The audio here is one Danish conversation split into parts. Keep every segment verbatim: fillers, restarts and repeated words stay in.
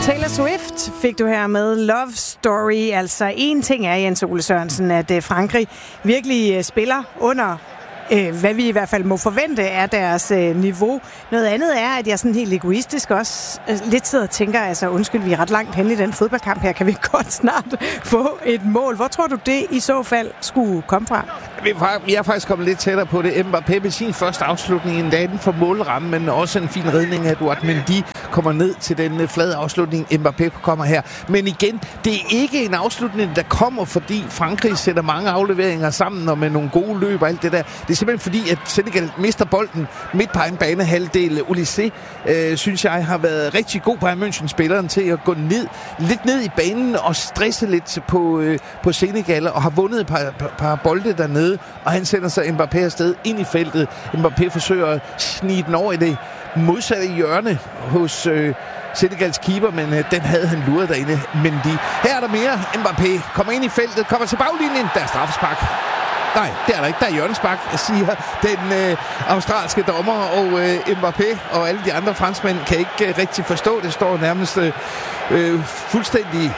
Taylor Swift fik du her med Love Story. Altså en ting er, Jens Ole Sørensen, at Frankrig virkelig spiller under hvad vi i hvert fald må forvente er deres niveau. Noget andet er, at jeg sådan helt egoistisk også lidt sidder og tænker, altså undskyld, vi er ret langt hen i den fodboldkamp her, kan vi godt snart få et mål. Hvor tror du det i så fald skulle komme fra? Vi er faktisk kommet lidt tættere på det. Mbappé med sin første afslutning, en dag for målramme, men også en fin redning af Edouard Mendy kommer ned til den flade afslutning. Mbappé kommer her. Men igen, det er ikke en afslutning, der kommer, fordi Frankrig sætter mange afleveringer sammen og med nogle gode løb og alt det der. Det er simpelthen fordi, at Senegal mister bolden midt på en banehalvdel. Olysée, øh, synes jeg, har været rigtig god på München-spilleren til at gå ned, lidt ned i banen og stresse lidt på, øh, på Senegal og har vundet et par, par, par bolde dernede, og han sender så Mbappé afsted ind i feltet. Mbappé forsøger at snige den over i det modsatte hjørne hos øh, Senegals keeper, men øh, den havde han luret derinde. Mendy. Her er der mere. Mbappé kommer ind i feltet, kommer til baglinjen. Der er straffespark. Nej, det er der ikke. Der er hjørnespark, siger den øh, australske dommer, og øh, Mbappé og alle de andre franskmænd kan ikke øh, rigtig forstå. Det står nærmest øh, fuldstændig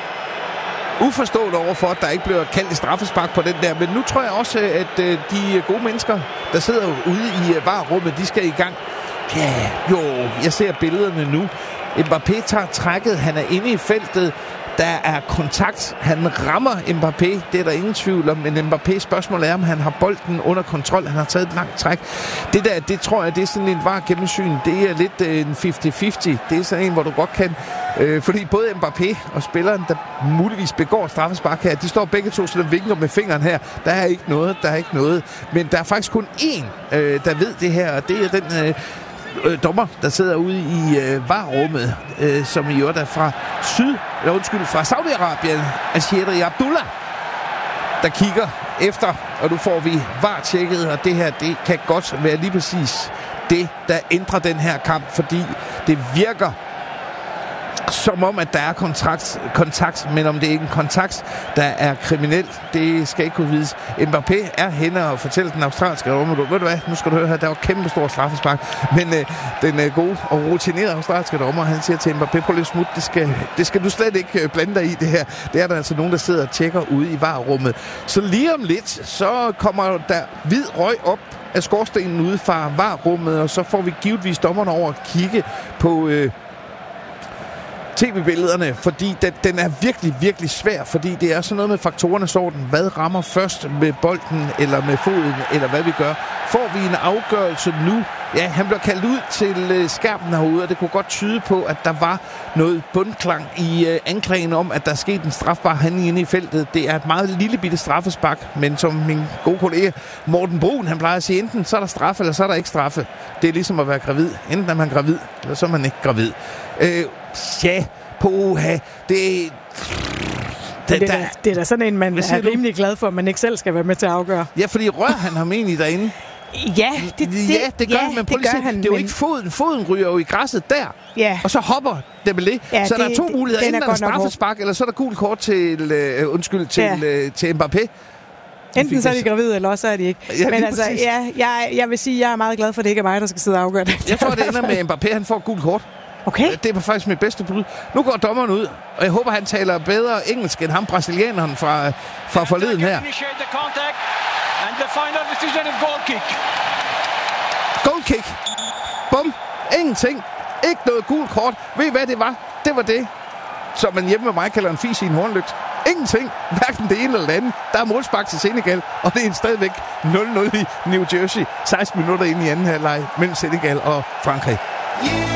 uforstående overfor, at der ikke bliver kaldt et straffespark på den der. Men nu tror jeg også, at øh, de gode mennesker, der sidder ude i øh, varerummet, de skal i gang. Ja, jo, jeg ser billederne nu. Mbappé tager trækket, han er inde i feltet. Der er kontakt. Han rammer Mbappé. Det er der ingen tvivl om. Men Mbappé, spørgsmålet er, om han har bolden under kontrol. Han har taget et langt træk. Det der, det tror jeg, det er sådan en var gennemsyn. Det er lidt øh, en halvtreds halvtreds. Det er sådan en, hvor du godt kan. Øh, fordi både Mbappé og spilleren, der muligvis begår straffespark her, de står begge to, så der vinker med fingeren her. Der er ikke noget, der er ikke noget. Men der er faktisk kun én, øh, der ved det her. Og det er den Øh, Øh, dommer, der sidder ude i øh, varerummet, øh, som i øvrigt er fra syd, eller undskyld, fra Saudi-Arabien, Asheri Abdullah, der kigger efter, og nu får vi var-tjekket, og det her, det kan godt være lige præcis det, der ændrer den her kamp, fordi det virker som om, at der er kontrakt, kontakt, men om det er ikke en kontakt, der er kriminel, det skal ikke kunne vides. Mbappé er henne og fortæller den australske dommer, ved du hvad, nu skal du høre her, der var kæmpe stor straffespark, men øh, den øh, gode og rutinerede australske dommer, han siger til Mbappé, på lidt smut, det skal, det skal du slet ikke øh, blande dig i det her. Det er der altså nogen, der sidder og tjekker ude i varerummet. Så lige om lidt, så kommer der hvid røg op af skorstenen ude fra varerummet, og så får vi givetvis dommerne over at kigge på Øh, tv-billederne, fordi den, den er virkelig, virkelig svær, fordi det er sådan noget med faktorernes orden. Hvad rammer først med bolden, eller med foden, eller hvad vi gør? Får vi en afgørelse nu? Ja, han bliver kaldt ud til øh, skærmen herude, og det kunne godt tyde på, at der var noget bundklang i øh, anklagen om, at der er sket en strafbar handling inde i feltet. Det er et meget lille bitte straffespark, men som min gode kollega Morten Brun, han plejer at sige, enten så er der straffe, eller så er der ikke straffe. Det er ligesom at være gravid. Enten er man gravid, eller så er man ikke gravid. Øh, ja, puha, det... Det, det, er da, det er da sådan en, man er rimelig glad for, at man ikke selv skal være med til at afgøre. Ja, fordi rører han ham egentlig derinde? Ja, det, det, ja, det gør ja, han, men det gør han. Det er jo men... ikke foden. Foden ryger jo i græsset der, ja. Og så hopper Dembélé. Ja, så det, der er to muligheder. Enten er der straffespark, eller så er der gul kort til, øh, undskyld, til, ja. øh, til Mbappé. Enten så er de gravide, eller også er de ikke. Ja, men altså, ja, jeg, jeg vil sige, at jeg er meget glad for, at det ikke er mig, der skal sidde og afgøre det. Jeg tror, det ender med Mbappé, han får gul kort. Okay. Det er faktisk mit bedste bud. Nu går dommeren ud, og jeg håber, han taler bedre engelsk end ham, brasilianeren fra, fra forleden her. Goal kick. Bum. Ingenting. Ikke noget gul kort. Ved I, hvad det var? Det var det, som man hjemme med mig kalder en fis i en hornlygt. Ingenting. Hverken det ene eller det andet. Der er målspark til Senegal, og det er stadigvæk nul nul i New Jersey. seksten minutter inde i anden halvleg mellem Senegal og Frankrig. Yeah!